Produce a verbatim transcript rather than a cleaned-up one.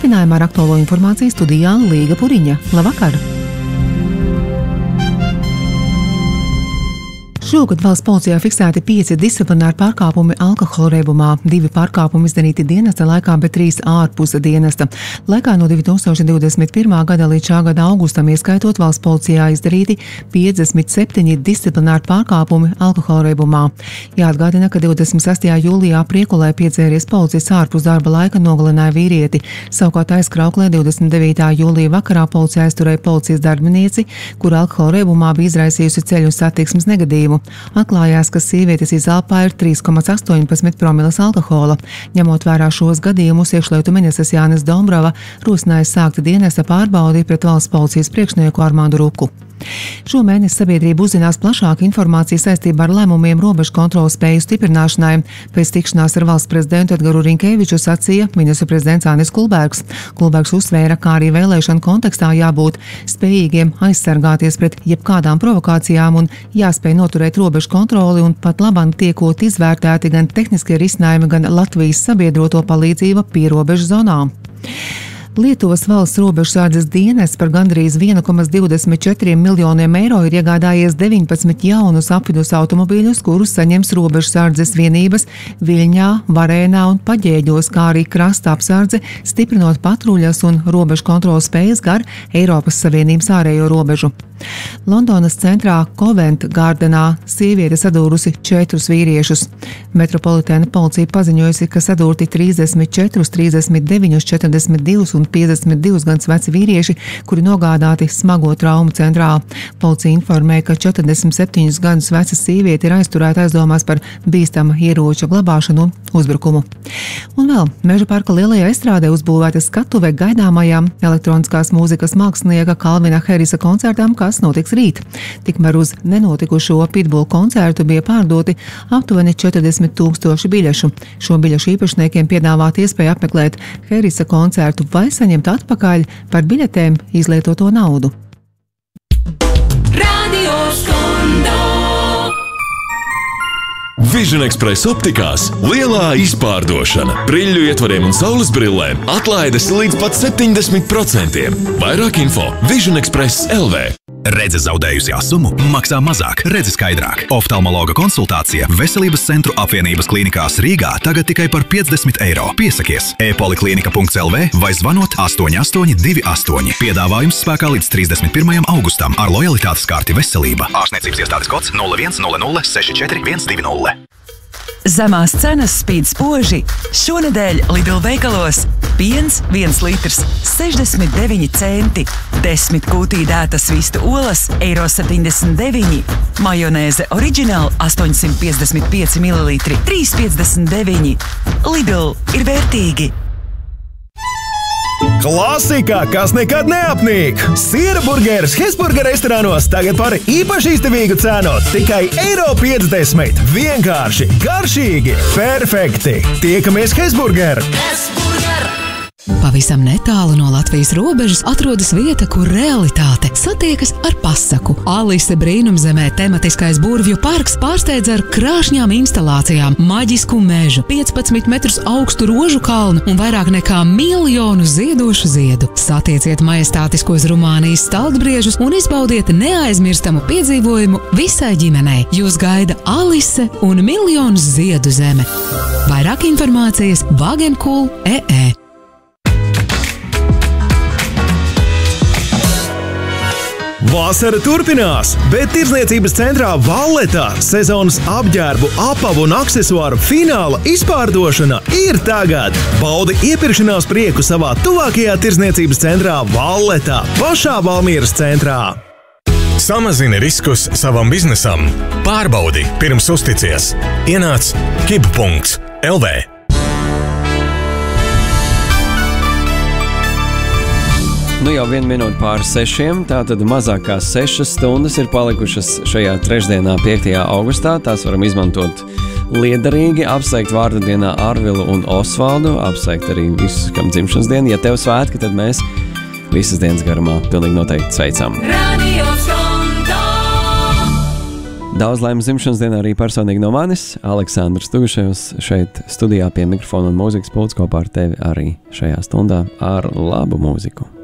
Turpinājumā ar aktuālo informāciju studijā Līga Puriņa. Labvakar! Šogad valsts policijā fiksēti pieci disciplināri pārkāpumi alkohola reibumā. Divi pārkāpumi izdarīti dienesta laikā, bet trīs ārpus dienesta. Laikā no divi tūkstoši divdesmit pirmā gada līdz šā gada augustam ieskaitot valsts policijā izdarīti piecdesmit septiņi disciplināri pārkāpumi alkohola reibumā. Jāatgādina, ka divdesmit sestajā jūlijā Priekulē piedzēries policists ārpus darba laika nogalināja vīrieti. Savukārt aizkrauklē divdesmit devītā jūlija vakarā policija aizturēja policijas darbinieci, kura alkohola reibumā bija izraisījusi ceļu satiksmes negadījumu. Atklājās, ka sievietes izelpāja trīs komats astoņpadsmit promiles alkohola. Ņemot vērā šos gadījumus, iekšlietu ministrs Jānis Dombrava rosināja sākt dienesta pārbaudi pret valsts policijas priekšnieku Armāndu Ruku. Šo mēnesi sabiedrība uzzinās plašāku informāciju saistībā ar lēmumiem robežu kontrolas spēju stiprināšanai. Pēc tikšanās ar valsts prezidentu Edgaru Rinkēviču sacīja ministru prezidents Andris Kulbergs. Kulbergs uzsvēra, kā arī vēlēšanu kontekstā jābūt spējīgiem aizsargāties pret jebkādām provokācijām un jāspēj noturēt robežu kontroli un pat labāk tiekot izvērtēti gan tehniskie risinājumi, gan Latvijas sabiedroto palīdzība pierobežu zonām. Lietuvas valsts robežsardzes dienests par gandrīz viena komats divdesmit četri miljoniem eiro ir iegādājies deviņpadsmit jaunus apvidus automobīļus, kurus saņems robežsardzes vienības Viļņā, Varēnā un Paģēģos, kā arī krasta apsardze, stiprinot patruļas un robežu kontrolas spējas gar Eiropas Savienības ārējo robežu. Londonas centrā Covent Gardenā sieviete sadūrusi četrus vīriešus. Metropolitēna policija paziņojusi, ka sadūrti trīsdesmit četri, trīsdesmit deviņi, četrdesmit divi un piecdesmit divus gadus veci vīrieši, kuri nogādāti smago traumu centrā. Policija informēja, ka četrdesmit septiņus gadus veca sieviete ir aizturēta aizdomās par bīstama ieroča glabāšanu un uzbrukumu. Un vēl Meža parka lielajā estrādē uzbūvēta skatuve gaidāmajām elektroniskās mūzikas mākslinieka Kalvina Harrisa koncertām, kas notiks rīt. Tikmēr uz nenotikušo Pitbull koncertu bija pārdoti aptuveni četrdesmit tūkstoši biļešu. Šo biļešu īpašniekiem piedāvāt iespēju apmeklēt Harrisa koncertu vai saņemt atpakaļ par biļetēm izlietoto naudu. Radio Skondo. Vision Express optikās lielā izpārdošana. Brīļu ietvariem un saules brillēm atlaides līdz pat septiņdesmit procentiem. Vairāk info Vision Express L V. Redzes zaudējusi asumu maksā mazāk, redzi skaidrāk. Oftalmologa konsultācija Veselības centru apvienības klīnikās Rīgā tagad tikai par piecdesmit eiro. Piesakies e-poliklinika punkts L V vai zvanot astoņi astoņi divi astoņi. Piedāvājums spēkā līdz trīsdesmit pirmajam augustam ar lojalitātes karti Veselība. Ārstniecības iestādes kods nulle viens nulle nulle seši četri viens divi nulle. Zemās cenas spīd spoži. Šonedēļ Lidl veikalos piens viens litrs sešdesmit deviņi centi, desmit kūtī dētas vistu olas eiro septiņdesmit deviņi, majonēze oriģināli astoņsimt piecdesmit pieci mililitri trīs piecdesmit deviņi. Lidl ir vērtīgi. Klasika, kas nekad neapnīk! Siera burgeris Hesburger restorānos tagad par īpaši izdevīgu cenu tikai eiro piecdesmit. Vienkārši, garšīgi, perfekti! Tiekamies Hesburger! Hesburger! Pavisam netālu no Latvijas robežas atrodas vieta, kur realitāte satiekas ar pasaku. Alise brīnumzemē tematiskais burvju parks pārsteidz ar krāšņām instalācijām, maģisku mežu, piecpadsmit metrus augstu rožu kalnu un vairāk nekā miljonu ziedošu ziedu. Satieciet majestātiskos Rumānijas staldbriežus un izbaudiet neaizmirstamu piedzīvojumu visai ģimenei. Jūs gaida Alise un miljonus ziedu zeme. Vairāk informācijas Wagenkool punkt E E. Vasara turpinās, bet tirdzniecības centrā Valletā sezonas apģērbu, apavu un aksesuāru fināla izpārdošana ir tagad. Baudi iepirkšanās prieku savā tuvākajā tirdzniecības centrā Valletā, pašā Valmieras centrā. Samazini riskus savam biznesam. Pārbaudi pirms uzticies. Ienāc kib punkts L V. Nu jau vienu minūti pāri sešiem, tātad mazāk kā sešas stundas ir palikušas šajā trešdienā, piektajā augustā. Tās varam izmantot liederīgi, apsveikt vārdu dienā Arvilu un Osvaldu, apsveikt arī visus, kam dzimšanas diena. Ja tev svētki, tad mēs visas dienas garumā pilnīgi noteikti sveicam. Daudz laimes dzimšanas dienā arī personīgi no manis, Aleksandrs Tuguševs, šeit studijā pie mikrofona un mūzikas pults kopā ar tevi arī šajā stundā ar labu mūziku.